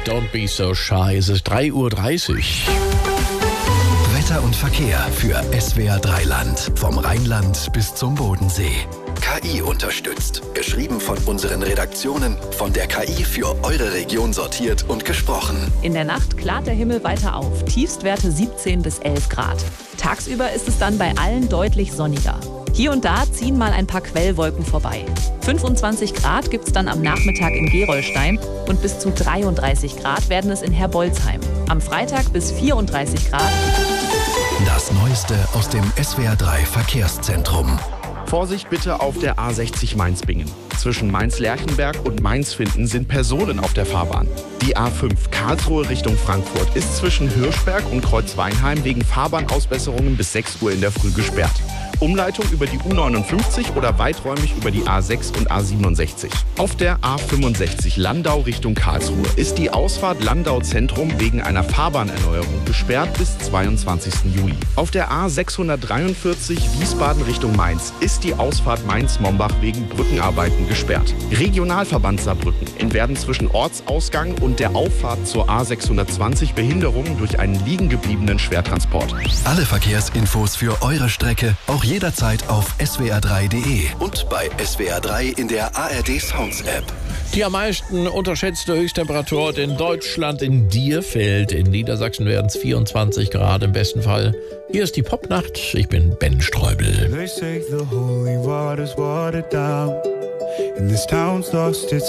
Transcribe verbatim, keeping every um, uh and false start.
Don't be so shy. Es ist drei Uhr dreißig. Wetter und Verkehr für S W R drei Land. Vom Rheinland bis zum Bodensee. K I unterstützt. Geschrieben von unseren Redaktionen, von der K I für eure Region sortiert und gesprochen. In der Nacht klart der Himmel weiter auf. Tiefstwerte siebzehn bis elf Grad. Tagsüber ist es dann bei allen deutlich sonniger. Hier und da ziehen mal ein paar Quellwolken vorbei. fünfundzwanzig Grad gibt es dann am Nachmittag in Gerolstein und bis zu dreiunddreißig Grad werden es in Herbolzheim. Am Freitag bis vierunddreißig Grad. Das Neueste aus dem S W R drei Verkehrszentrum. Vorsicht bitte auf der A sechzig Mainz-Bingen. Zwischen Mainz-Lerchenberg und Mainz-Finden sind Personen auf der Fahrbahn. Die A fünf Karlsruhe Richtung Frankfurt ist zwischen Hirschberg und Kreuzweinheim wegen Fahrbahnausbesserungen bis sechs Uhr in der Früh gesperrt. Umleitung über die U neunundfünfzig oder weiträumig über die A sechs und A siebenundsechzig. Auf der A fünfundsechzig Landau Richtung Karlsruhe ist die Ausfahrt Landau Zentrum wegen einer Fahrbahnerneuerung gesperrt bis zweiundzwanzigsten Juli. Auf der A sechshundertdreiundvierzig Wiesbaden Richtung Mainz ist die Ausfahrt Mainz-Mombach wegen Brückenarbeiten gesperrt. Regionalverband Saarbrücken in werden zwischen Ortsausgang und der Auffahrt zur A sechshundertzwanzig Behinderungen durch einen liegen gebliebenen Schwertransport. Alle Verkehrsinfos für eure Strecke auch jederzeit auf S W R drei Punkt de und bei S W R drei in der A R D Sounds App. Die am meisten unterschätzte Höchsttemperatur in Deutschland in Dierfeld. In Niedersachsen werden es vierundzwanzig Grad im besten Fall. Hier ist die Popnacht. Ich bin Ben Streubel. They say the holy water's watered down, and this town's lost its